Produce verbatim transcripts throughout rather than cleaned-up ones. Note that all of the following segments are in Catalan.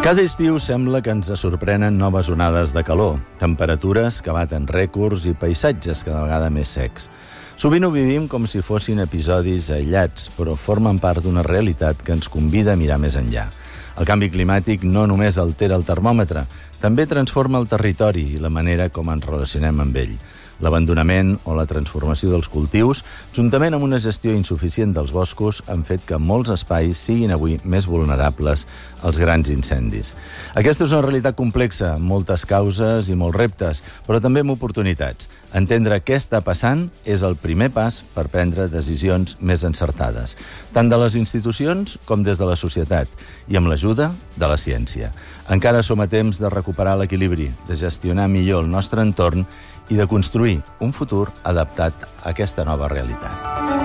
Cada estiu sembla que ens sorprenen noves onades de calor, temperatures que baten rècords i paisatges cada vegada més secs. Sovint ho vivim com si fossin episodis aïllats, però formen part d'una realitat que ens convida a mirar més enllà. El canvi climàtic no només altera el termòmetre, també transforma el territori i la manera com ens relacionem amb ell. L'abandonament o la transformació dels cultius, juntament amb una gestió insuficient dels boscos, han fet que molts espais siguin avui més vulnerables als grans incendis. Aquesta és una realitat complexa, amb moltes causes i molts reptes, però també amb oportunitats. Entendre què està passant és el primer pas per prendre decisions més encertades, tant de les institucions com des de la societat, i amb l'ajuda de la ciència. Encara som a temps de recuperar l'equilibri, de gestionar millor el nostre entorn i de construir un futur adaptat a aquesta nova realitat.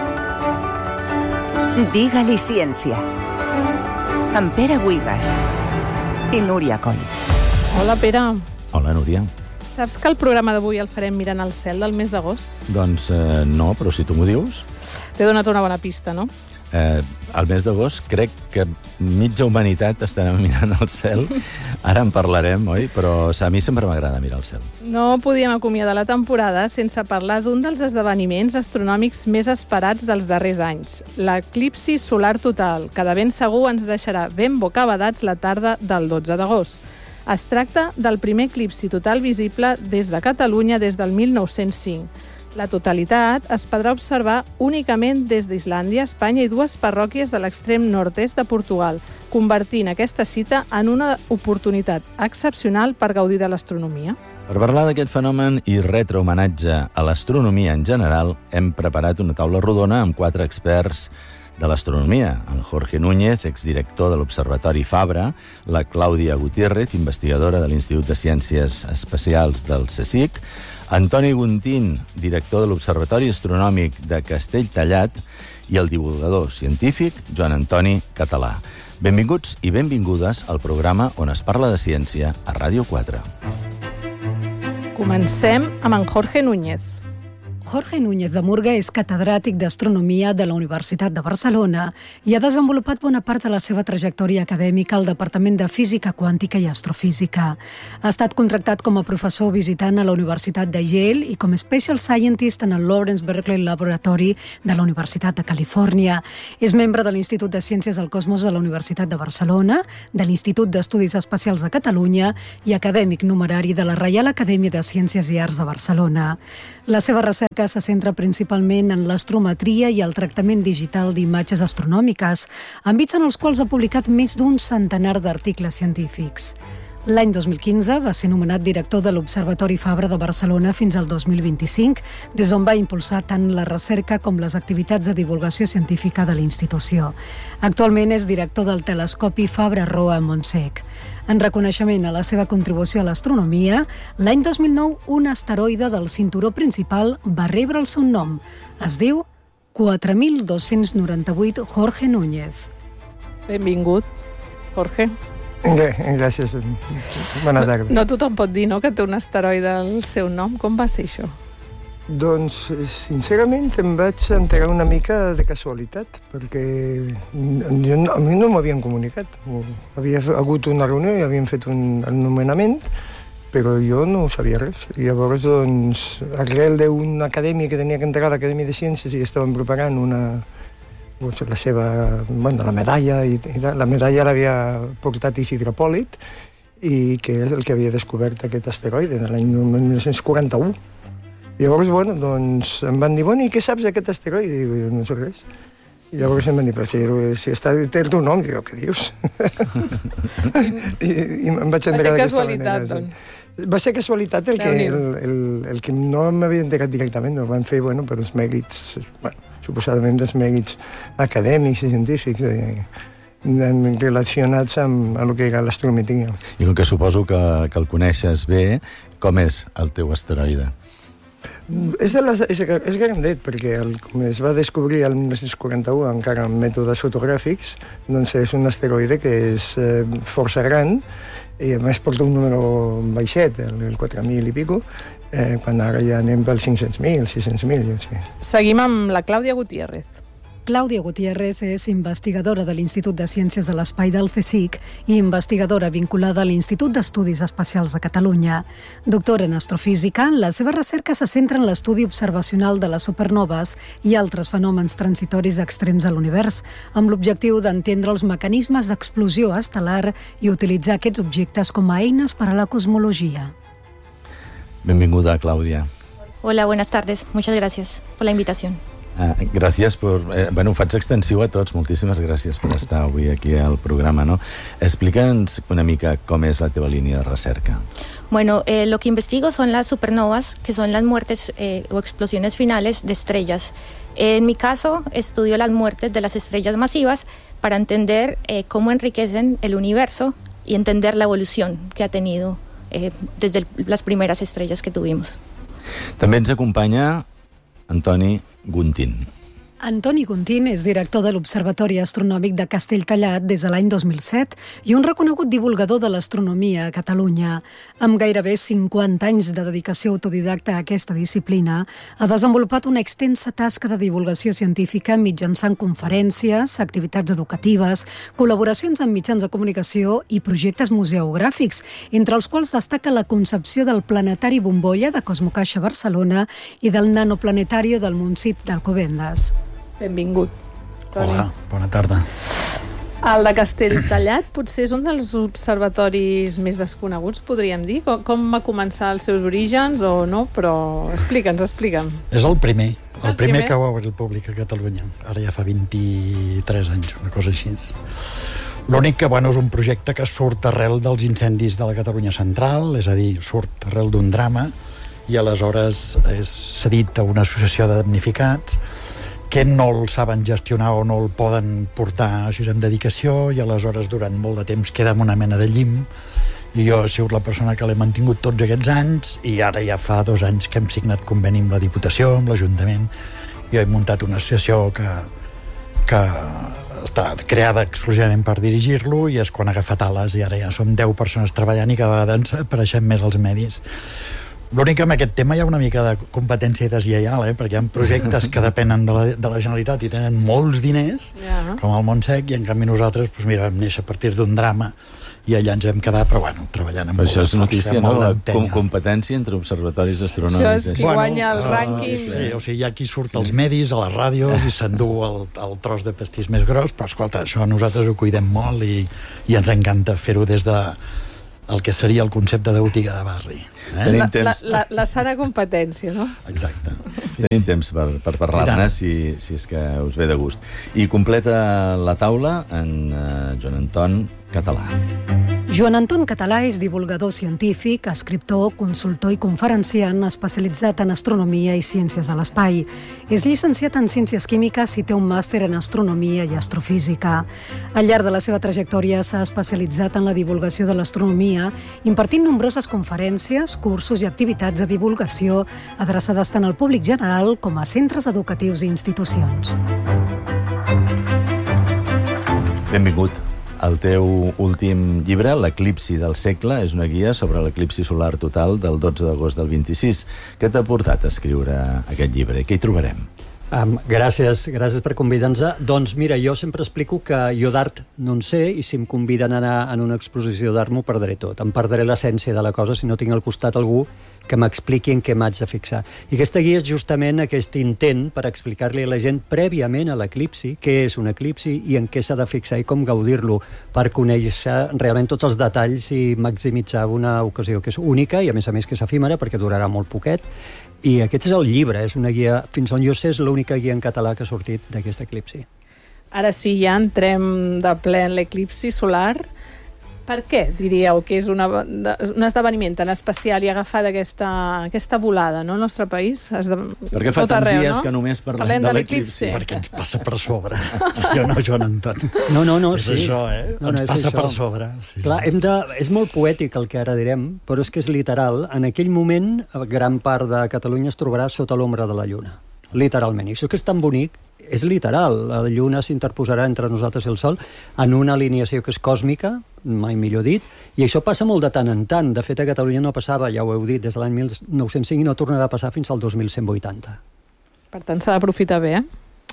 Digue-li ciència. Amb Pere Buigas i Núria Coll. Hola, Pere. Hola, Núria. Saps que el programa d'avui el farem mirant al cel del mes d'agost? Doncs eh, no, però si tu m'ho dius... T'he donat una bona pista, no? Eh, al mes d'agost crec que mitja humanitat estarà mirant al cel. Ara en parlarem, oi? Però a mi sempre m'agrada mirar al cel. No podíem acomiadar la temporada sense parlar d'un dels esdeveniments astronòmics més esperats dels darrers anys, l'eclipsi solar total, que de ben segur ens deixarà ben bocabadats la tarda del dotze d'agost. Es tracta del primer eclipsi total visible des de Catalunya des del mil nou-cents cinc. La totalitat es podrà observar únicament des d'Islàndia, Espanya i dues parròquies de l'extrem nord-est de Portugal, convertint aquesta cita en una oportunitat excepcional per gaudir de l'astronomia. Per parlar d'aquest fenomen i retre homenatge a l'astronomia en general, hem preparat una taula rodona amb quatre experts de l'astronomia, en Jorge Núñez, exdirector de l'Observatori Fabra, la Clàudia Gutiérrez, investigadora de l'Institut de Ciències Espacials del CSIC, Antoni Guntín, director de l'Observatori Astronòmic de Castelltallat, i el divulgador científic Joan Antoni Català. Benvinguts i benvingudes al programa on es parla de ciència a Ràdio quatre. Comencem amb en Jorge Núñez. Jorge Núñez de Murga és catedràtic d'Astronomia de la Universitat de Barcelona i ha desenvolupat bona part de la seva trajectòria acadèmica al Departament de Física Quàntica i Astrofísica. Ha estat contractat com a professor visitant a la Universitat de Yale i com a Special Scientist en el Lawrence Berkeley Laboratory de la Universitat de Califòrnia. És membre de l'Institut de Ciències del Cosmos de la Universitat de Barcelona, de l'Institut d'Estudis Espacials de Catalunya i acadèmic numerari de la Reial Acadèmia de Ciències i Arts de Barcelona. La seva recerca que se centra principalment en l'astrometria i el tractament digital d'imatges astronòmiques, àmbits en els quals ha publicat més d'un centenar d'articles científics. L'any dos mil quinze va ser nomenat director de l'Observatori Fabra de Barcelona fins al dos mil vint-i-cinc, des d'on va impulsar tant la recerca com les activitats de divulgació científica de la institució. Actualment és director del telescopi Fabra-Roa a Montsec. En reconeixement a la seva contribució a l'astronomia, l'any dos mil nou un asteroide del cinturó principal va rebre el seu nom. Es diu quatre mil dos-cents noranta-vuit Jorge Núñez. Benvingut, Jorge. Bé, gràcies. Bona tarda. No, no tothom pot dir, no?, que té un asteroide al seu nom. Com va ser això? Doncs, sincerament, em vaig enterar una mica de casualitat, perquè jo, a mi no m'havien comunicat. Havia hagut una reunió i havien fet un nomenament, però jo no ho sabia res. I llavors, doncs, arrel d'una acadèmia que tenia que entregar, l'Acadèmia de Ciències, i estaven preparant una... la seva, bueno, la medalla, i, i la medalla l'havia portat Isidre Pòlit, i que és el que havia descobert aquest asteroide de l'any mil nou-cents quaranta-u. I llavors, bueno, doncs, em van dir, bueno, i què saps d'aquest asteroide? I dic, no sé res. I llavors em van dir, però si, si està, té el teu nom, dic, què dius? I, I em vaig enterar d'aquesta manera. Va ser casualitat, doncs. Va ser casualitat el que, el, el, el que no m'havia enterat directament, ho van fer, bueno, per els mèrits, bueno, suposadament dels mèrits acadèmics i científics eh, relacionats amb el que era l'astrometria. I com que suposo que, que el coneixes bé, com és el teu asteroide? És, de les, és, és grandet, perquè el, com es va descobrir el mil nou-cents quaranta-u, encara amb mètodes fotogràfics, doncs és un asteroide que és eh, força gran, i a més porta un número baixet, el, el quatre mil i pico, eh, quan ara ja anem pels cinc-cents mil, sis-cents mil, jo sé. Seguim amb la Clàudia Gutiérrez. Clàudia Gutiérrez és investigadora de l'Institut de Ciències de l'Espai del CSIC i investigadora vinculada a l'Institut d'Estudis Espacials de Catalunya. Doctora en astrofísica, la seva recerca se centra en l'estudi observacional de les supernoves i altres fenòmens transitoris extrems a l'univers, amb l'objectiu d'entendre els mecanismes d'explosió estel·lar i utilitzar aquests objectes com a eines per a la cosmologia. Benvinguda, Clàudia. Hola, buenas tardes. Muchas gracias por la invitación. Ah, gràcies per... Eh, bueno, ho faig extensiu a tots. Moltíssimes gràcies per estar avui aquí al programa, no? Explica'ns una mica com és la teva línia de recerca. Bueno, eh, lo que investigo son las supernovas, que son las muertes eh, o explosiones finales de estrellas. Eh, en mi caso, estudio las muertes de las estrellas masivas para entender eh, cómo enriquecen el universo y entender la evolución que ha tenido eh, desde el, las primeras estrellas que tuvimos. També ens acompanya Antoni Guntin. Antoni Guntin és director de l'Observatori Astronòmic de Castelltallat des de l'any dos mil set i un reconegut divulgador de l'astronomia a Catalunya. Amb gairebé cinquanta anys de dedicació autodidacta a aquesta disciplina, ha desenvolupat una extensa tasca de divulgació científica mitjançant conferències, activitats educatives, col·laboracions amb mitjans de comunicació i projectes museogràfics, entre els quals destaca la concepció del Planetari Bombolla de Cosmocaixa Barcelona i del Nanoplanetari del Montsít d'Alcobendas. Benvingut, Toni. Hola, bona tarda. El de Castelltallat potser és un dels observatoris més desconeguts, podríem dir. Com, com va començar els seus orígens o no? Però explica'ns, explica'm. És el primer, el, el primer, primer que va obrir el públic a Catalunya. Ara ja fa vint-i-tres anys, una cosa així. L'únic que, bueno, és un projecte que surt arrel dels incendis de la Catalunya central, és a dir, surt arrel d'un drama, i aleshores és cedit a una associació de damnificats que no el saben gestionar o no el poden portar així amb dedicació, i aleshores durant molt de temps queda amb una mena de llim, i jo he sigut la persona que l'he mantingut tots aquests anys, i ara ja fa dos anys que hem signat conveni amb la Diputació, amb l'Ajuntament. Jo he muntat una associació que, que està creada exclusivament per dirigir-lo, i és quan ha agafat ales, i ara ja som deu persones treballant i cada vegada ens apareixem més als medis. L'únic que amb aquest tema hi ha una mica de competència deslleial, eh? Perquè hi ha projectes que depenen de la, de la Generalitat i tenen molts diners, yeah, com el Montsec, i en canvi nosaltres, doncs mira, vam néixer a partir d'un drama i allà ens hem quedat, però bueno, treballant amb però molt això de és notícia, no? La com competència entre observatoris astronòmics. Això és qui bueno, guanya el uh, rànquing. Sí, o sigui, hi ha qui surt als medis, a les ràdios, i s'endú el, el tros de pastís més gros, però escolta, això nosaltres ho cuidem molt i, i ens encanta fer-ho des de el que seria el concepte de botiga de barri. Eh? La, la, la, la sana competència, no? Exacte. Tenim temps per, per parlar-ne, si, si és que us ve de gust. I completa la taula en uh, Joan Anton Català. Joan Anton Català és divulgador científic, escriptor, consultor i conferenciant especialitzat en astronomia i ciències de l'espai. És llicenciat en ciències químiques i té un màster en astronomia i astrofísica. Al llarg de la seva trajectòria s'ha especialitzat en la divulgació de l'astronomia, impartint nombroses conferències, cursos i activitats de divulgació adreçades tant al públic general com a centres educatius i institucions. Benvingut. El teu últim llibre, L'eclipsi del segle, és una guia sobre l'eclipsi solar total del dotze d'agost del vint-i-sis. Què t'ha portat a escriure aquest llibre? Què hi trobarem? Um, gràcies, gràcies per convidar-nos. Doncs mira, jo sempre explico que jo d'art no en sé, i si em conviden a anar en una exposició d'art m'ho perdré tot. Em perdré l'essència de la cosa si no tinc al costat algú que m'expliqui en què m'haig de fixar. I aquesta guia és justament aquest intent per explicar-li a la gent prèviament a l'eclipsi què és un eclipsi i en què s'ha de fixar i com gaudir-lo, per conèixer realment tots els detalls i maximitzar una ocasió que és única i a més a més que és efímera perquè durarà molt poquet. I aquest és el llibre, és una guia, fins on jo sé, és l'única guia en català que ha sortit d'aquest eclipsi. Ara sí, ja entrem de ple en l'eclipsi solar. Per què diríeu que és una, un esdeveniment tan especial i agafat aquesta, aquesta volada, no?, al nostre país? De, Perquè fa tants arreu, dies no? que només parlem, parlem de l'eclipsi. Perquè ens passa per sobre. Sí o no, Joan Anton? No, no, no. És sí. això, eh? No, no, ens passa això. per sobre. Sí, Clar, sí. hem de, és molt poètic el que ara direm, però és que és literal. En aquell moment, gran part de Catalunya es trobarà sota l'ombra de la Lluna. Literalment. I això que és tan bonic és literal. La Lluna s'interposarà entre nosaltres i el Sol en una alineació que és còsmica, mai millor dit, i això passa molt de tant en tant. De fet, a Catalunya no passava, ja ho heu dit, des de l'any mil nou-cents cinc i no tornarà a passar fins al dos mil cent vuitanta. Per tant, s'ha d'aprofitar bé, eh?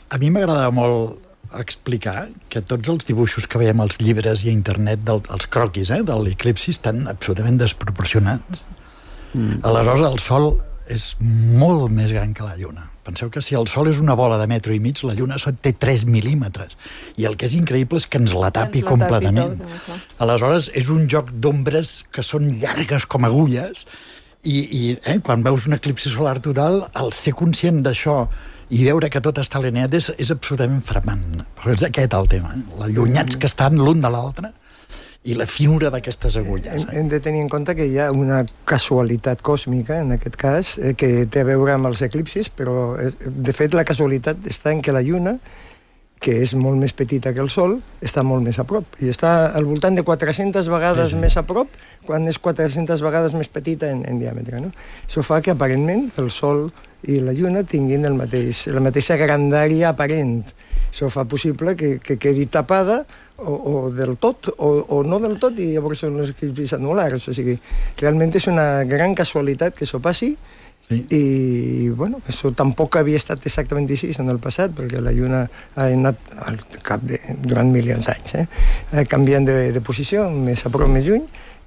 A mi m'agradava molt explicar que tots els dibuixos que veiem als llibres i a internet, del, els croquis eh, de l'eclipsi, estan absolutament desproporcionats. Mm. Aleshores, el Sol és molt més gran que la Lluna. Penseu que si el Sol és una bola de metro i mig, la Lluna té tres mil·límetres. I el que és increïble és que ens la tapi ens la completament. Tapi tot, aleshores, és un joc d'ombres que són llargues com agulles i, i eh, quan veus un eclipsi solar total, el ser conscient d'això i veure que tot està alineat és, és absolutament fremant. Però és aquest el tema, eh? La llunyats que estan l'un de l'altre i la finura d'aquestes agulles. Hem, hem de tenir en compte que hi ha una casualitat còsmica, en aquest cas, eh, que té a veure amb els eclipsis, però, eh, de fet, la casualitat està en que la Lluna, que és molt més petita que el Sol, està molt més a prop. I està al voltant de quatre-centes vegades sí, sí. més a prop, quan és quatre-centes vegades més petita en, en diàmetre. No? Això fa que, aparentment, el Sol i la Lluna tinguin el mateix, la mateixa grandària aparent. Això fa possible que, que quedi tapada o, o del tot, o, o no del tot, i llavors són els eclipsis anulars. O sigui, realment és una gran casualitat que això passi, sí. I, bueno, això tampoc havia estat exactament així en el passat, perquè la Lluna ha anat al cap de, durant milions d'anys, eh? canviant de, de posició, més a prop, més lluny,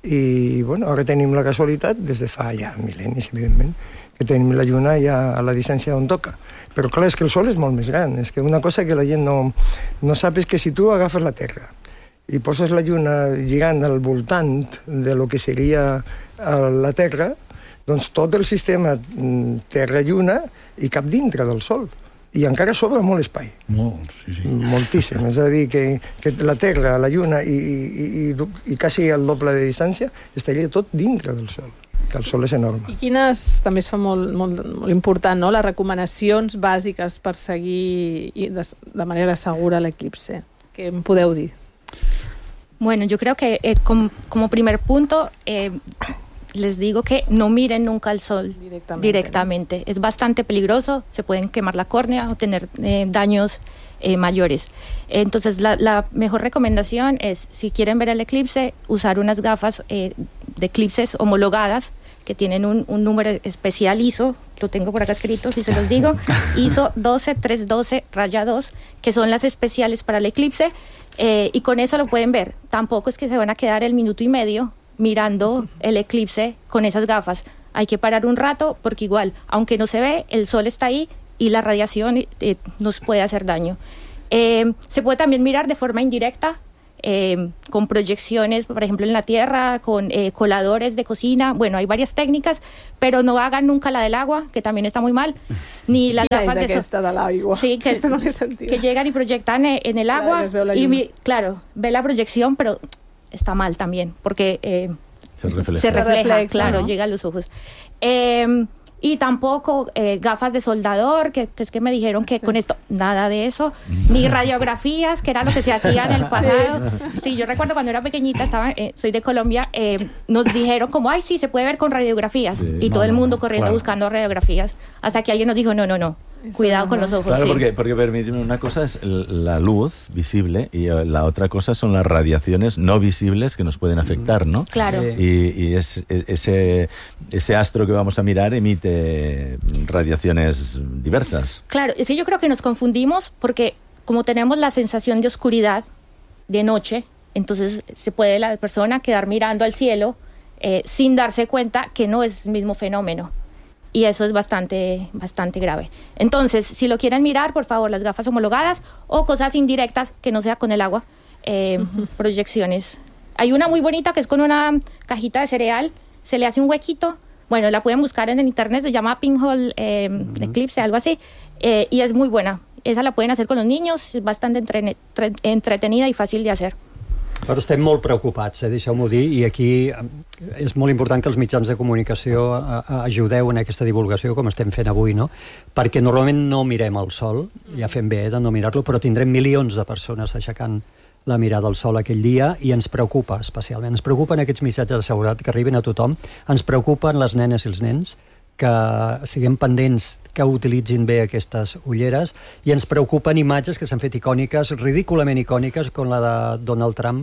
i, bueno, ara tenim la casualitat, des de fa ja mil·lennis, evidentment, que tenim la Lluna ja a la distància on toca. Però clar, és que el Sol és molt més gran. És que una cosa que la gent no, no sap és que si tu agafes la Terra i poses la Lluna girant al voltant de lo que seria la Terra, doncs tot el sistema Terra-Lluna hi cap dintre del Sol. I encara sobra molt espai. Molt, sí, sí. Moltíssim. És a dir, que, que la Terra, la Lluna i, i, i, i quasi el doble de distància estaria tot dintre del Sol, que el Sol és enorme. I quines, també es fa molt, molt, molt important, no?, les recomanacions bàsiques per seguir de, de manera segura l'eclipse. Què em podeu dir? Bueno, yo creo que eh, como, como primer punto... Eh, les digo que no miren nunca al sol directamente. directamente. ¿no? Es bastante peligroso, se pueden quemar la córnea o tener eh, daños eh, mayores. Entonces, la, la mejor recomendación es, si quieren ver el eclipse, usar unas gafas eh, de eclipses homologadas que tienen un, un número especial I S O, lo tengo por acá escrito, si se los digo, I S O doce trescientos doce raya dos, que son las especiales para el eclipse, eh, y con eso lo pueden ver. Tampoco es que se van a quedar el minuto y medio mirando el eclipse con esas gafas. Hay que parar un rato porque igual, aunque no se ve, el sol está ahí y la radiación eh, nos puede hacer daño. Eh, se puede también mirar de forma indirecta, eh, con proyecciones, por ejemplo, en la Tierra, con eh, coladores de cocina. Bueno, hay varias técnicas, pero no hagan nunca la del agua, que también está muy mal, ni las gafas de sol. De l'aigua. Sí, que, no que llegan y proyectan en el agua, claro, y mi, claro, ve la proyección, pero está mal también, porque eh, se refleja, se refleja refleja, claro, ¿no? llega a los ojos. Eh, y tampoco eh, gafas de soldador, que, que es que me dijeron que con esto, nada de eso, ni radiografías, que era lo que se hacía en el pasado. Sí, sí, yo recuerdo cuando era pequeñita, estaba, eh, soy de Colombia, eh, nos dijeron como, ay, sí, se puede ver con radiografías, sí, y no, todo el mundo corriendo claro. buscando radiografías, hasta que alguien nos dijo, no, no, no. Cuidado con los ojos. Claro, sí. porque, porque permíteme, una cosa es la luz visible y la otra cosa son las radiaciones no visibles que nos pueden afectar, ¿no? Claro. Y, y es, es, ese, ese astro que vamos a mirar emite radiaciones diversas. Claro, sí, yo creo que nos confundimos porque como tenemos la sensación de oscuridad de noche, entonces se puede la persona quedar mirando al cielo eh, sin darse cuenta que no es el mismo fenómeno. Y eso es bastante, bastante grave. Entonces, si lo quieren mirar, por favor, las gafas homologadas o cosas indirectas, que no sea con el agua, eh, uh-huh. proyecciones. Hay una muy bonita que es con una cajita de cereal, se le hace un huequito, bueno, la pueden buscar en el internet, se llama Pinhole eh, uh-huh. Eclipse, algo así, eh, y es muy buena. Esa la pueden hacer con los niños, es bastante entre, entre, entretenida y fàcil de hacer. Però estem molt preocupats, eh, deixeu-m'ho dir, i aquí és molt important que els mitjans de comunicació ajudeu en aquesta divulgació, com estem fent avui, no? Perquè normalment no mirem el sol, ja fem bé de no mirar-lo, però tindrem milions de persones aixecant la mirada al sol aquell dia i ens preocupa especialment. Ens preocupen aquests missatges de seguretat que arriben a tothom, ens preocupen les nenes i els nens, que siguem pendents que utilitzin bé aquestes ulleres, i ens preocupen imatges que s'han fet icòniques, ridículament icòniques, com la de Donald Trump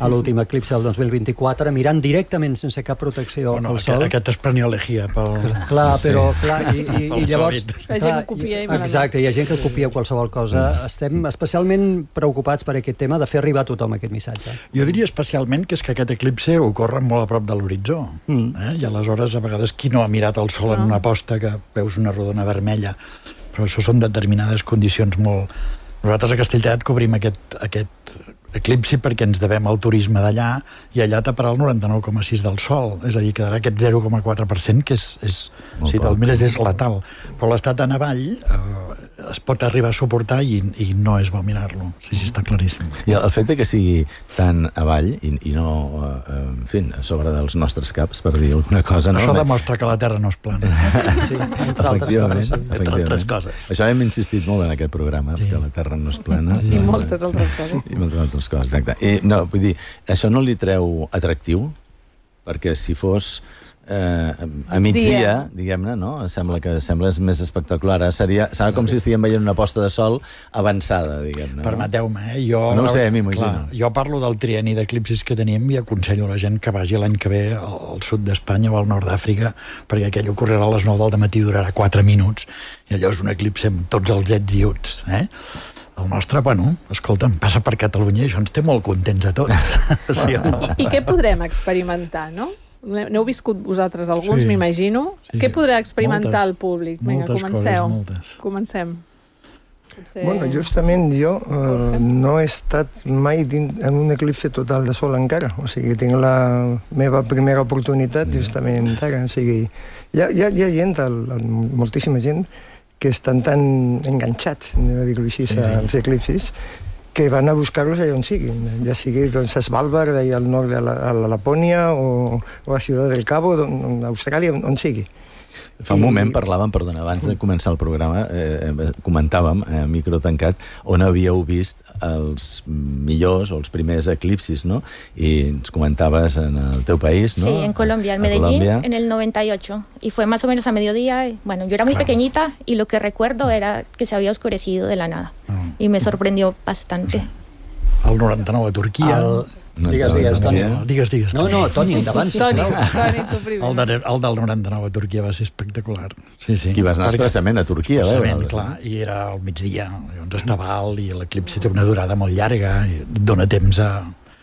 a l'últim eclipsi del dos mil vint-i-quatre, mirant directament sense cap protecció bueno, al aquest, sol. Aquest espanyol-egia pel... Clar, però, Sí. clar, i, i, i llavors... La gent ho copia i malament. Exacte, hi ha gent que copia qualsevol cosa. Estem especialment preocupats per aquest tema de fer arribar a tothom aquest missatge. Jo diria especialment que és que aquest eclipse ocorre molt a prop de l'horitzó. Mm. Eh? I aleshores, a vegades, qui no ha mirat el sol en una posta que veus una rodona vermella? Però això són determinades condicions molt... Nosaltres a Castellterçat cobrim aquest, aquest eclipsi perquè ens devem al turisme d'allà i allà taparà el noranta-nou coma sis del sol, és a dir, quedarà aquest zero coma quatre per cent que és, és si te'l mires és letal, però l'estat en avall eh, es pot arribar a suportar i, i no és bo mirar-lo, sí, sí, està claríssim. I el fet de que sigui tan avall i, i no, eh, en fi, a sobre dels nostres caps, per dir alguna cosa, no? Això demostra que la Terra no és plana. Sí, entre altres Efectivament, coses. Sí. Entre efectivament. altres coses. Això hem insistit molt en aquest programa, Sí. que la Terra no és plana. I moltes altres coses. I moltes altres coses, exacte. I, no, vull dir, això no li treu atractiu? Perquè si fos eh, a migdia, diguem-ne, no? Sembla que sembla més espectacular. Seria, serà com si estiguem veient una posta de sol avançada, diguem-ne. No? Permeteu-me, eh? Jo, No ho sé, m'imagino. clar, jo parlo del trienni d'eclipsis que tenim i aconsello a la gent que vagi l'any que ve al, al sud d'Espanya o al nord d'Àfrica, perquè aquell ocorrerà a les nou del dematí, durarà quatre minuts, i allò és un eclipsi amb tots els ets i uts, eh? El nostre, bueno, escolta'm, passa per Catalunya i això ens té molt contents a tots. Sí, o no? I què podrem experimentar, no? N'heu viscut vosaltres alguns, Sí. m'imagino. Sí. Què podrà experimentar Moltes, el públic? Vinga, moltes comenceu. coses, moltes. Comencem. Potser... Bueno, justament jo eh, no he estat mai dins, en un eclipsi total de sol encara. O sigui, tinc la meva primera oportunitat justament ara. O sigui, hi ha, hi ha, hi ha gent, el, el, moltíssima gent, que estan tan enganxats, anem a dir-ho així, als eclipsis, que van a buscar-los allà on siguin, ja sigui doncs, a Svalbard, allà al nord de la, a la Lapònia, o, o a Ciudad del Cabo, on, a Austràlia, on, on sigui. Fa un moment parlàvem, perdona, abans de començar el programa, eh, comentàvem, a eh, micro tancat, on havíeu vist els millors o els primers eclipsis, ¿no? I ens comentaves en el teu país, ¿no? Sí, en Colombia, en a Medellín, Colombia. en el noventa y ocho. Y fue más o menos a mediodía. Y, bueno, yo era muy Claro. pequeñita y lo que recuerdo era que se había oscurecido de la nada. Mm. Y me sorprendió bastante. El noranta-nou a Turquia. El... No Digues, entrava digues, tan Toni. bé. No, digues, digues. No, no, Toni, endavant, Toni, sisplau. Toni, tu primer. El, de, el del noranta-nou a Turquia va ser espectacular. Sí, sí. I vas anar Perquè- expressament a Turquia, Expressament, veure. clar, i era al migdia, llavors estava alt i l'eclipsi té una durada molt llarga i et dona temps a...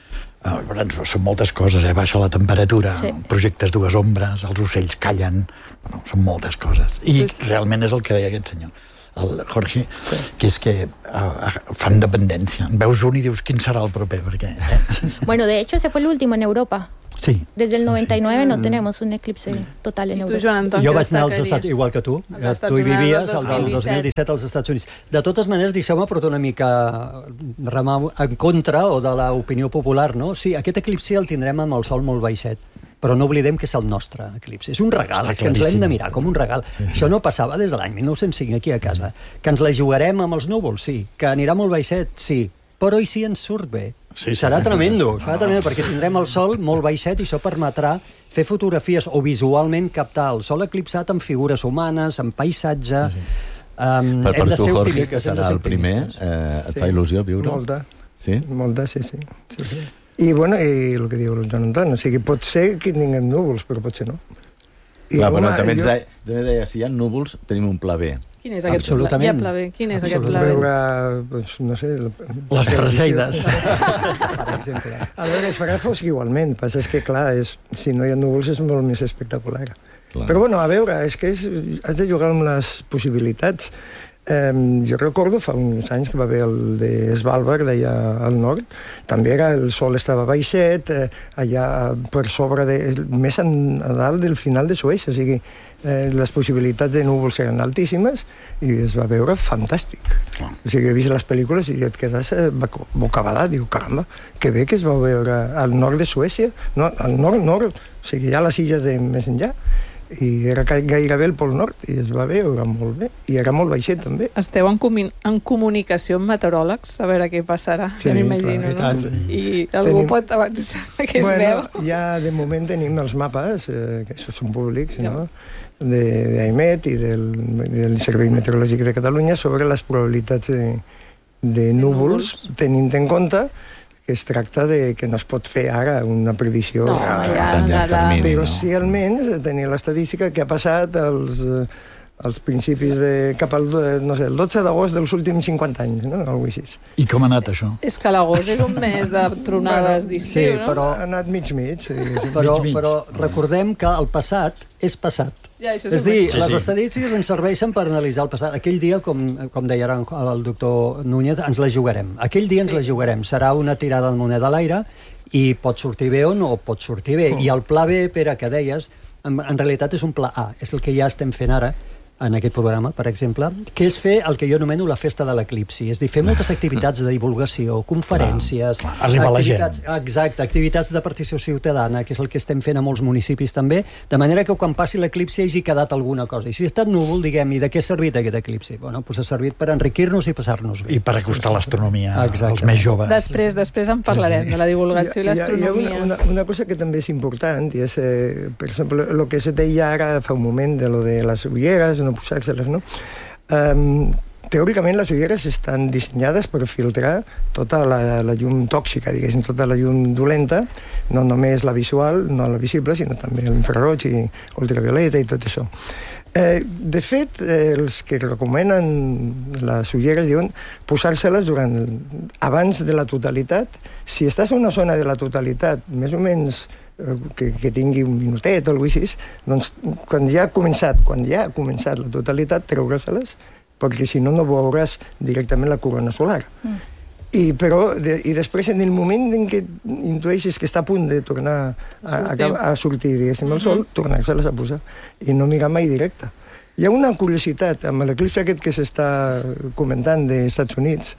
a veure, són moltes coses, eh? Baixa la temperatura, Sí. projectes dues ombres, els ocells callen, bueno, són moltes coses. I realment és el que deia aquest senyor, el Jorge, que és que uh, fan dependència. En veus un i dius quin serà el proper, perquè... Eh? Bueno, de hecho, ese fue el último en Europa. Sí. Desde el noventa y nueve no tenemos un eclipse total en I tu, Europa. Joan Anton, Jo què vaig anar als destacaries? Estats igual que tu. Als Estats Tu hi Units del vivies, el del dos mil dos mil disset als Estats Units. De totes maneres, deixeu-me portar una mica remar en contra o de l'opinió popular, no? Sí, aquest eclipsi el tindrem amb el sol molt baixet, però no oblidem que és el nostre eclipsi. És un regal, Està és que ens l'hem claríssim. de mirar com un regal. Això no passava des de l'any mil nou-cents cinc aquí a casa. Que ens la jugarem amb els núvols, sí. Que anirà molt baixet, sí. Però i si ens surt bé? Sí, sí. Serà tremendo, serà tremendo, perquè tindrem el sol molt baixet i això permetrà fer fotografies o visualment captar el sol eclipsat amb figures humanes, amb paisatge... Sí, sí. Um, Per, hem per de tu, ser Jorge, que optimistes, hem de serà ser el primer, optimistes. eh, et Sí. fa il·lusió viure? Molta. Sí? Molta, sí, sí. sí, sí. I, bueno, i el que diu el Joan Anton, o sigui, pot ser que tinguem núvols, però potser no. I, Clar, però home, també ens jo- deia, també deia, si hi ha núvols, tenim un pla B. Quin és aquest Absolutament. pla? Ja, pla B. Quin és aquest pla B? veure, doncs, no sé... el- Les Perseides. Per exemple. A veure, es farà fosc igualment, el passa és que, clar, és, si no hi ha núvols és molt més espectacular. Clar. Però, bueno, a veure, és que és, has de jugar amb les possibilitats. Eh, jo recordo fa uns anys que va haver el de Svalbard, allà al nord, també era, el sol estava baixet, eh, allà per sobre, de, més en, a dalt del final de Suècia, o sigui, eh, les possibilitats de núvols eren altíssimes i es va veure fantàstic. O sigui, he vist les pel·lícules i et quedes eh, bocabadat, diu, caramba, que bé que es va veure al nord de Suècia, no, al nord-nord, o sigui, hi ha les illes de més enllà, i era ca- gairebé el Pol Nord, i es va veure molt bé, i era molt baixet també. Esteu en, comi- en comunicació amb meteoròlegs, a veure què passarà, Sí, ja m'imagino, clar, no? i tant. I algú Tenim- pot avançar què es Bueno, veu? ja de moment tenim els mapes, eh, que això són públics, no?, d'AEMET i del, del Servei Meteorològic de Catalunya sobre les probabilitats de, de núvols, núvols. tenint en compte que es tracta de que no es pot fer ara una previsió. No, a, ja, tan llarg termini, però no? sí almenys tenir l'estadística que ha passat als, als principis de... cap al, no sé, el dotze d'agost dels últims cinquanta anys, no? Algo així. I com ha anat això? És que l'agost és un mes de tronades d'estiu, sí, no? però, Ha anat mig-mig. Sí, sí. però, mig, mig. però recordem que el passat és passat. Ja, això és És dir, Sí, les sí. estadístiques ens serveixen per analitzar el passat. Aquell dia, com, com deia ara el doctor Núñez, ens la jugarem. Aquell dia ens Sí. la jugarem. Serà una tirada de moneda a l'aire i pot sortir bé o no pot sortir bé. I el pla B, Pere, que deies, en, en realitat és un pla A. És el que ja estem fent ara en aquest programa, per exemple, que és fer el que jo anomeno la festa de l'eclipsi. És dir, fer moltes activitats de divulgació, conferències... Clar, clar, arribar a la gent. Exacte, activitats de participació ciutadana, que és el que estem fent a molts municipis també, de manera que quan passi l'eclipsi hagi quedat alguna cosa. I si ha estat núvol, diguem, i de què ha servit aquest eclipsi? Bueno, doncs ha servit per enriquir-nos i passar-nos bé. I per acostar l'astronomia Exacte. als més joves. Després, després en parlarem, de la divulgació i Hi ha, hi ha l'astronomia. una, una, una cosa que també és important, i és, eh, per exemple, el que se deia ara fa un moment de lo de les ulleres, no posar-se-les, no? Um, teòricament les ulleres estan dissenyades per filtrar tota la, la llum tòxica, diguéssim, tota la llum dolenta, no només la visual, no la visible, sinó també l'infraroig i ultravioleta i tot això. Eh, de fet, eh, els que recomenen les ulleres diuen posar-se-les durant, abans de la totalitat. Si estàs en una zona de la totalitat, més o menys eh, que, que tingui un minutet o alguna cosa així, doncs quan ja ha començat, quan ja ha començat la totalitat, treure-se-les, perquè si no, no veuràs directament la corona solar. Mm. I, però, de, i després, en el moment en què intueixes que està a punt de tornar a, a, a, a sortir, diguéssim, el sol, tornar-se-les a posar i no mirar mai directe. Hi ha una curiositat amb l'eclipsi aquest que s'està comentant dels Estats Units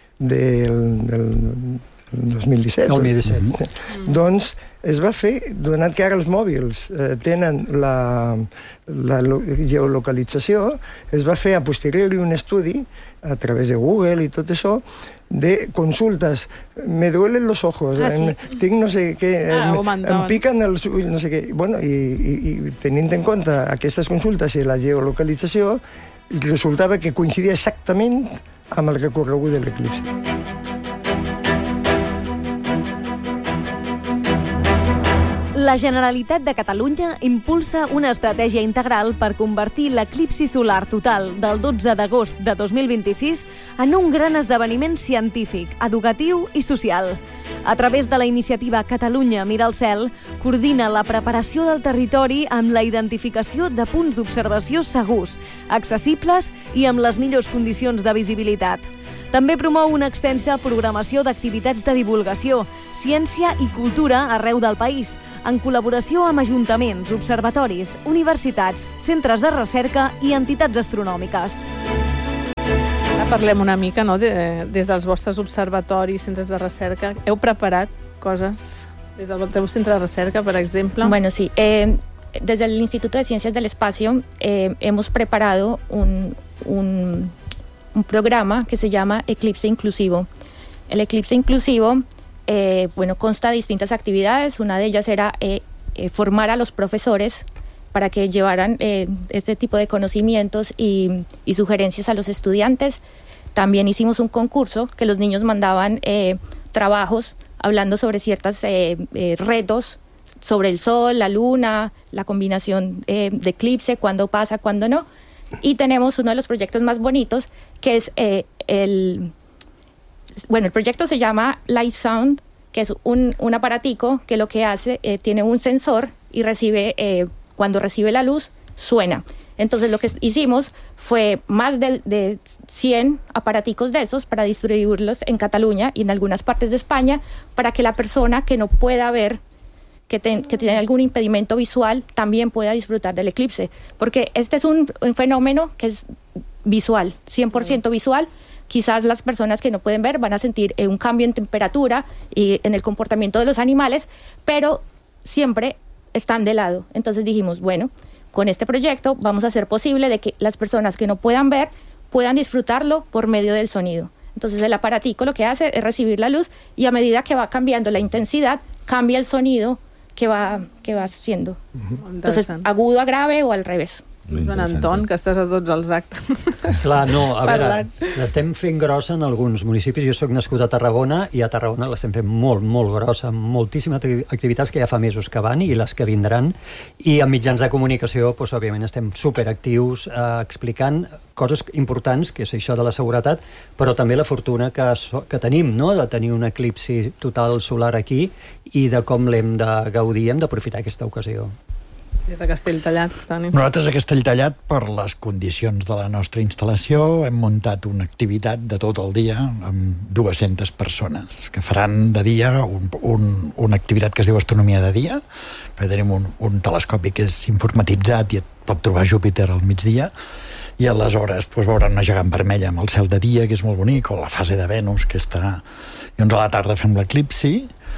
del, del dos mil disset. El dos mil disset. Mm. Doncs es va fer, donat que ara els mòbils eh, tenen la, la lo, geolocalització, es va fer a posteriori un estudi a través de Google i tot això, de consultes. Me duelen los ojos, Ah, sí. en, tinc no sé què, Ah, em, augmentaven. em piquen els ulls, no sé què. Bueno, i, i, i tenint en compte aquestes consultes i la geolocalització, resultava que coincidia exactament amb el recorregut de l'eclipsi. La Generalitat de Catalunya impulsa una estratègia integral per convertir l'eclipsi solar total del dotze d'agost de dos mil vint-i-sis en un gran esdeveniment científic, educatiu i social. A través de la iniciativa Catalunya Mira al Cel, coordina la preparació del territori amb la identificació de punts d'observació segurs, accessibles i amb les millors condicions de visibilitat. També promou una extensa programació d'activitats de divulgació, ciència i cultura arreu del país, en col·laboració amb ajuntaments, observatoris, universitats, centres de recerca i entitats astronòmiques. Ara parlem una mica, no?, de, des dels vostres observatoris, centres de recerca. Heu preparat coses des del teu centre de recerca, per exemple? Bueno, sí. Eh, desde el Instituto de Ciencias del Espacio eh, hemos preparado un, un, un programa que se llama Eclipse Inclusivo. El Eclipse Inclusivo Eh, bueno, consta de distintas actividades. Una de ellas era eh, eh, formar a los profesores para que llevaran eh, este tipo de conocimientos y, y sugerencias a los estudiantes. También hicimos un concurso que los niños mandaban eh, trabajos hablando sobre ciertos eh, eh, retos sobre el sol, la luna, la combinación eh, de eclipse, cuándo pasa, cuándo no. Y tenemos uno de los proyectos más bonitos, que es eh, el... Bueno, el proyecto se llama Light Sound, que es un, un aparatico que lo que hace, eh, tiene un sensor y recibe, eh, cuando recibe la luz, suena. Entonces lo que hicimos fue más de, de cien aparaticos de esos para distribuirlos en Cataluña y en algunas partes de España, para que la persona que no pueda ver, que, ten, que tiene algún impedimento visual, también pueda disfrutar del eclipse. Porque este es un, un fenómeno que es visual, cien por ciento visual. Quizás las personas que no pueden ver van a sentir eh, un cambio en temperatura y en el comportamiento de los animales, pero siempre están de lado. Entonces dijimos, bueno, con este proyecto vamos a hacer posible de que las personas que no puedan ver puedan disfrutarlo por medio del sonido. Entonces el aparatico lo que hace es recibir la luz y a medida que va cambiando la intensidad, cambia el sonido que va, que va haciendo. Entonces, agudo a grave o al revés. Joan Anton, que estàs a tots els actes. Clar, no, a veure, l'estem fent grossa en alguns municipis. Jo soc nascut a Tarragona i a Tarragona l'estem fent molt, molt grossa, amb moltíssimes activitats que ja fa mesos que van i les que vindran. I en mitjans de comunicació, doncs, òbviament, estem superactius eh, explicant coses importants, que és això de la seguretat, però també la fortuna que, so, que tenim, no?, de tenir un eclipsi total solar aquí i de com l'hem de gaudir, hem d'aprofitar aquesta ocasió. Des de Castelltallat, Toni. Nosaltres a Castelltallat, per les condicions de la nostra instal·lació, hem muntat una activitat de tot el dia amb dues-centes persones que faran de dia un, un, una activitat que es diu Astronomia de dia, perquè tenim un, un telescopi que és informatitzat i et pot trobar Júpiter al migdia, i aleshores doncs, veuran una gegant vermella amb el cel de dia, que és molt bonic, o la fase de Venus, que estarà... I doncs a la tarda fem l'eclipsi,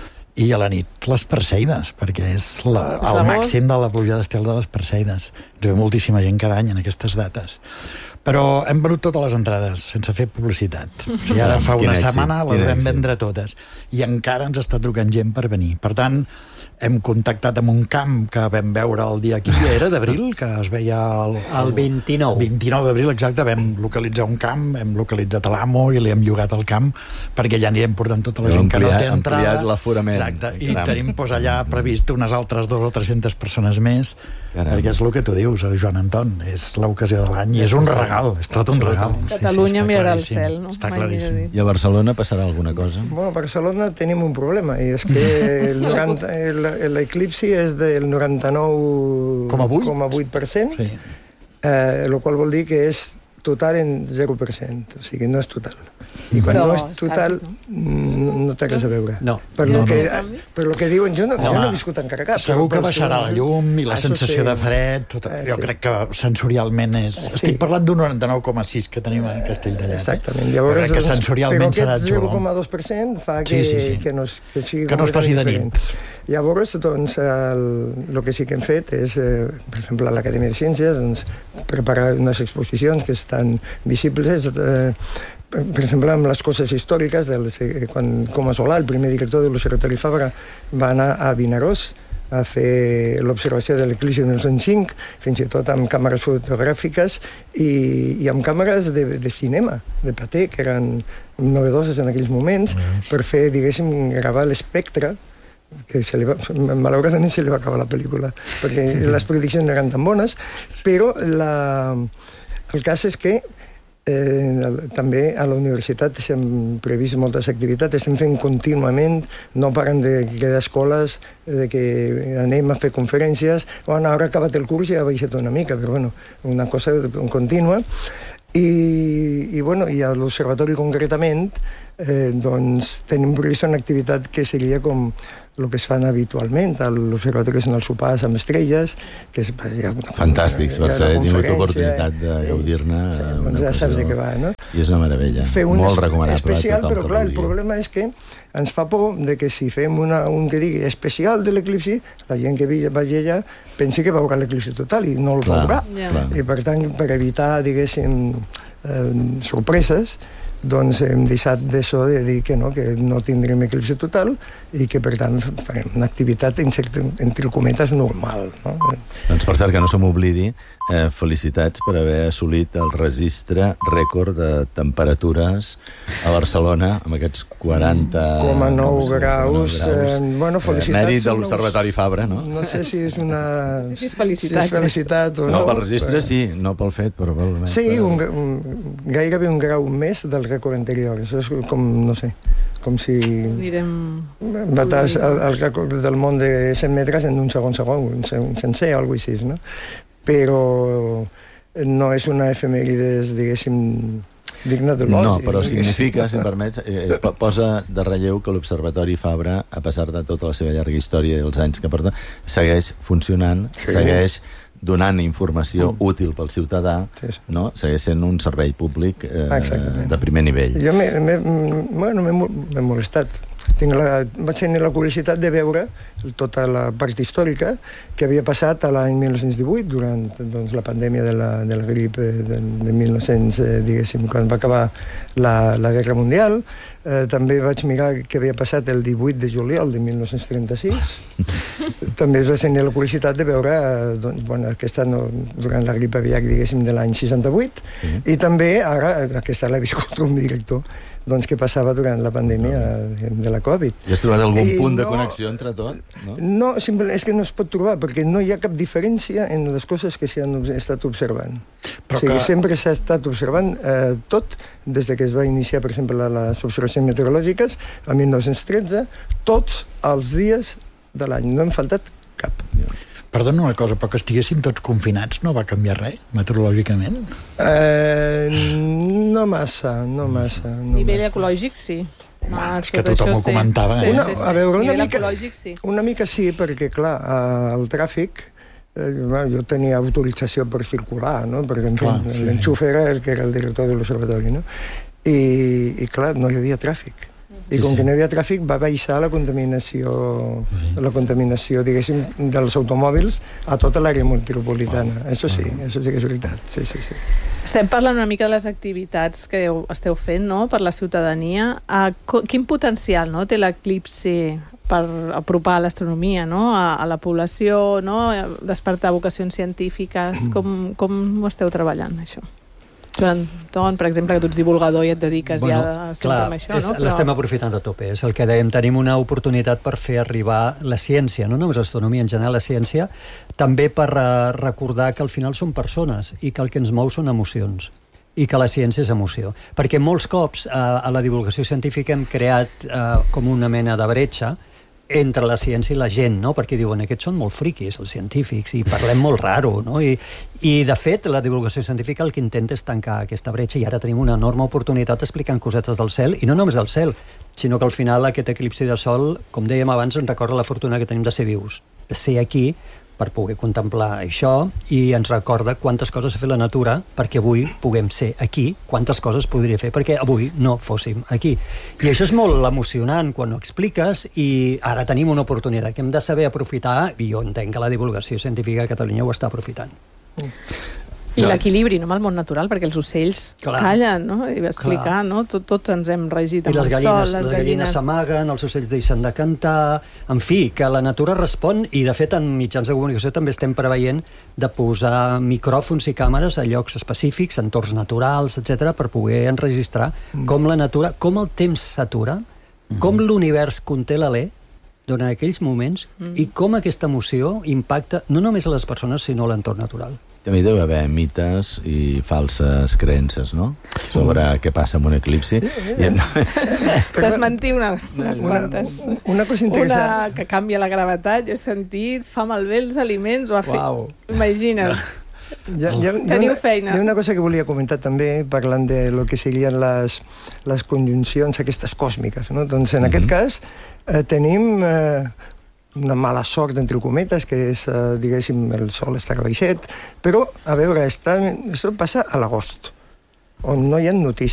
i a la nit les Perseides, perquè és la, el màxim de la pluja d'estel de les Perseides. Ens ve moltíssima gent cada any en aquestes dates. Però hem venut totes les entrades sense fer publicitat. O sigui, ara fa una setmana les vam vendre totes i encara ens està trucant gent per venir. Per tant, hem contactat amb un camp que vam veure el dia... Quin dia era, d'abril? Que es veia... El, el, el vint-i-nou. vint-i-nou d'abril, exacte. Vam localitzar un camp, hem localitzat l'amo i li hem llogat el camp perquè ja anirem portant tota la gent que no té entrada. Ampliat l'aforament. Exacte. I tenim pues, allà previst unes altres dues o tres-centes persones més. Caram. Perquè és el que tu dius, Joan Anton. És l'ocasió de l'any i és un regal. És tot un regal. Catalunya sí, sí, mirarà el cel, no? Està claríssim. I a Barcelona passarà alguna cosa? Bueno, a Barcelona tenim un problema i és que el noranta, el, l'eclipsi és del noranta-nou coma vuit per cent, sí. eh, el qual vol dir que és total en zero per cent, o sigui, no és total. I quan però no és total, no, no té res a veure. No. Per no, lo que, no. Per lo que diuen, jo no, Home, jo no he viscut encara cap. Segur que baixarà la llum i la Això sensació sí. de fred. Tot, Eh, jo sí. crec que sensorialment és... Sí. Estic parlant d'un noranta-nou coma sis que tenim a Castelltallat. Exactament. Llavors, crec que sensorialment serà però aquest zero coma dos per cent fa que, sí, sí, sí. que, no, que, sigui que no es faci de nit. Llavors, doncs, el, el que sí que hem fet és, eh, per exemple, a l'Acadèmia de Ciències, doncs, preparar unes exposicions que estan visibles, eh, per exemple, amb les coses històriques, del, quan Coma Solà, el primer director de l'Observatori Fabra, va anar a Vinaròs a fer l'observació de l'eclipsi del cent cinc, fins i tot amb càmeres fotogràfiques i, i amb càmeres de, de cinema, de paté, que eren novedoses en aquells moments, mm. per fer, diguéssim, gravar l'espectre, que se li va, malauradament se li va acabar la pel·lícula, perquè les prediccions no eren tan bones, però la, el cas és que Eh, també a la universitat hem previst moltes activitats, estem fent contínuament, no paren de quedar escoles, de que anem a fer conferències. Bueno, ara ha acabat el curs i ha baixat una mica, però bueno, una cosa contínua. I, i, bueno, i a l'observatori concretament eh, doncs tenim prevista una activitat que seria com el que es fan habitualment a l'observatori, són els sopars amb estrelles, que és, ja, fantàstics, per ser, he tingut oportunitat de gaudir-ne. Sí, doncs ja saps de què va, no? I és una meravella, fer un molt recomanable especial, a tothom. Però clar, el problema és que ens fa por de que si fem una, un que digui especial de l'eclipsi, la gent que vagi allà pensi que veurà l'eclipsi total i no el clar, veurà. clar. I per tant, per evitar, diguéssim, eh, sorpreses, doncs hem deixat d'això de dir que no, que no tindrem eclipsi total i que, per tant, farem una activitat entre cometes normal. No? Doncs, per cert, que no se m'oblidi, eh, felicitats per haver assolit el registre rècord de temperatures a Barcelona amb aquests quaranta coma nou graus. Eh, bueno, felicitats. Eh, mèrit de l'Observatori Fabra, no? No sé si és una... No sé si és felicitat. Si és felicitat o no. No, pel registre sí, no pel fet, però pel... Sí, un, un, gairebé un grau més del rècord anterior. Això és com, no sé, com si... Anirem... batés el, el rècord del món de cent metres en un segon segon, un sencer o alguna cosa així, no? Però no és una efemèrides, diguéssim, digna de l'os. No, però significa, si em permets, eh, posa de relleu que l'Observatori Fabra, a pesar de tota la seva llarga història i els anys que porta, segueix funcionant, sí. segueix donant informació mm. útil pel ciutadà, sí, sí. no? Segueix sent un servei públic eh, de primer nivell. Jo m'he bueno, molestat tinc la, vaig tenir la curiositat de veure tota la part històrica que havia passat a l'any mil nou-cents divuit, durant doncs, la pandèmia de la, de la grip de, de mil nou-cents, eh, diguéssim, quan va acabar la, la Guerra Mundial. Eh, també vaig mirar què havia passat el divuit de juliol de mil nou-cents trenta-sis. També vaig tenir la curiositat de veure, eh, doncs, bueno, aquesta no, durant la grip aviar, diguéssim, de l'any seixanta-vuit, sí. I també ara, aquesta l'he viscut com director, doncs què passava durant la pandèmia de la Covid. I has trobat algun I punt no, de connexió entre tot? No, no simplement, és que no es pot trobar, perquè no hi ha cap diferència en les coses que s'han estat observant. Però o sigui, que... sempre s'ha estat observant eh, tot, des de que es va iniciar, per exemple, les observacions meteorològiques, a mil nou-cents tretze, tots els dies de l'any. No hem faltat cap. Perdona una cosa, però que estiguéssim tots confinats no va canviar res, meteorològicament? Eh, no massa, no massa. No nivell massa. Ecològic, sí. Ah, és que tothom ho comentava. Sí, Una, sí, sí. a veure, una nivell mica, ecològic, sí. Una mica sí, perquè, clar, el tràfic, eh, jo tenia autorització per circular, no? Perquè, en fi, sí, l'enxuf era el que era el director de l'observatori, no? I, i, clar, no hi havia tràfic. I com que no hi havia tràfic va baixar la contaminació, la contaminació, diguéssim, dels automòbils a tota l'àrea metropolitana. Això sí, això sí que és veritat. Sí, sí, sí. Estem parlant una mica de les activitats que esteu fent, no?, per la ciutadania. Quin potencial, no?, té l'eclipsi per apropar l'astronomia, no?, a, a la població, no?, despertar vocacions científiques. Com, com ho esteu treballant, això? Joan Ton, per exemple, que tu ets divulgador i et dediques bueno, ja sempre clar, amb això, no? Però... l'estem aprofitant a tope, és el que dèiem, tenim una oportunitat per fer arribar la ciència, no només l'astronomia, en general la ciència, també per uh, recordar que al final són persones i que el que ens mou són emocions i que la ciència és emoció. Perquè molts cops uh, a la divulgació científica hem creat uh, com una mena de bretxa entre la ciència i la gent, no? Perquè diuen, aquests són molt friquis, els científics, i parlem molt raro, no? I, i de fet, la divulgació científica el que intenta és tancar aquesta bretxa, i ara tenim una enorme oportunitat explicant cosetes del cel, i no només del cel, sinó que al final aquest eclipsi de sol, com dèiem abans, ens recorda la fortuna que tenim de ser vius, de ser aquí, per poder contemplar això, i ens recorda quantes coses ha fet la natura perquè avui puguem ser aquí, quantes coses podria fer perquè avui no fóssim aquí. I això és molt emocionant quan ho expliques, i ara tenim una oportunitat que hem de saber aprofitar, i jo entenc que la divulgació científica a Catalunya ho està aprofitant. I no. l'equilibri, no?, amb el món natural, perquè els ocells Clar. callen, no?, i va explicar, Clar. no?, tot, tots ens hem regit amb el gallines, sol, les, les gallines s'amaguen, els ocells deixen de cantar, en fi, que la natura respon, i de fet en mitjans de comunicació també estem preveient de posar micròfons i càmeres a llocs específics, entorns naturals, etcètera, per poder enregistrar mm. com la natura, com el temps s'atura, mm. com l'univers conté l'alè durant aquells moments, mm. i com aquesta emoció impacta no només a les persones, sinó a l'entorn natural. També hi deu haver mites i falses creences, no?, sobre mm. què passa amb un eclipsi. I en... Desmentir una, unes una, quantes. Una cosa interessant. Una que canvia la gravetat, jo he sentit, fa malbé els aliments, o ha fet... Wow. Imagina't. Ja, ja, Teniu feina. Hi ha una cosa que volia comentar també, parlant de lo que serien les, les conjuncions aquestes còsmiques, no? Doncs en mm-hmm. aquest cas eh, tenim... Eh, una mala sort, entre cometes, que és, eh, diguéssim, el sol està baixet, però, a veure, està, això passa a l'agost, on no hi ha notícies.